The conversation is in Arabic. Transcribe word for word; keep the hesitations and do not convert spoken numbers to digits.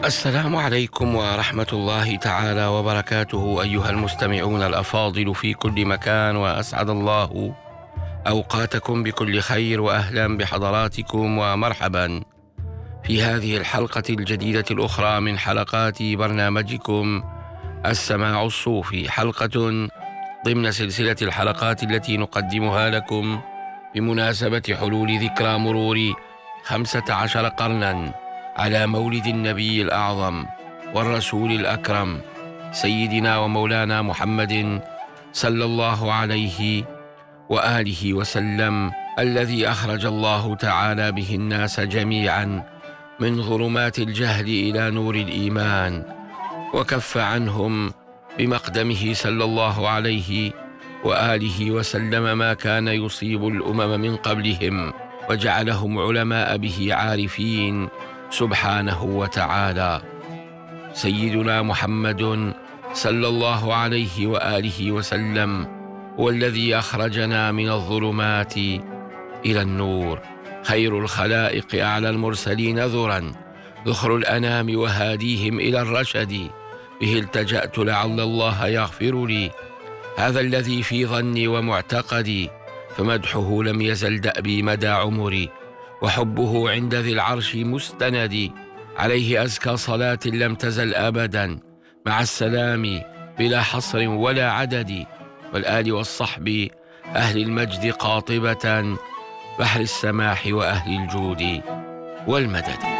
السلام عليكم ورحمة الله تعالى وبركاته، أيها المستمعون الأفاضل في كل مكان، وأسعد الله أوقاتكم بكل خير، وأهلا بحضراتكم ومرحبا في هذه الحلقة الجديدة الأخرى من حلقات برنامجكم السماع الصوفي، حلقة ضمن سلسلة الحلقات التي نقدمها لكم بمناسبة حلول ذكرى مرور خمسة عشر قرنا على مولد النبي الأعظم والرسول الأكرم سيدنا ومولانا محمد صلى الله عليه وآله وسلم، الذي أخرج الله تعالى به الناس جميعا من ظلمات الجهل إلى نور الإيمان، وكف عنهم بمقدمه صلى الله عليه وآله وسلم ما كان يصيب الأمم من قبلهم، وجعلهم علماء به عارفين سبحانه وتعالى. سيدنا محمد صلى الله عليه وآله وسلم هو الذي أخرجنا من الظلمات إلى النور، خير الخلائق أعلى المرسلين ذرا، ذخر الأنام وهاديهم إلى الرشد، به التجأت لعل الله يغفر لي، هذا الذي في ظني ومعتقدي، فمدحه لم يزل دأبي مدى عمري، وحبه عند ذي العرش مستندي، عليه أزكى صلاة لم تزل أبدا مع السلام بلا حصر ولا عدد، والآل والصحب أهل المجد قاطبة بحر السماح وأهل الجود والمدد.